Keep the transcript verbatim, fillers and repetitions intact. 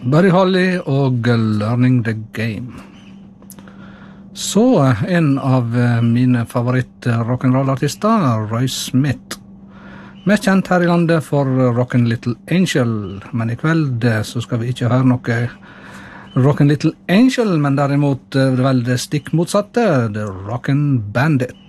Buddy Holly og Learning the Game. Så en av mine favoritt-rock'n'roll-artister, Roy Smith. Mest kjent her i landet for Rockin' Little Angel, men i kveld så skal vi ikke høre noe Rockin' Little Angel, men derimot vel det stikk motsatte, The Rockin' Bandit.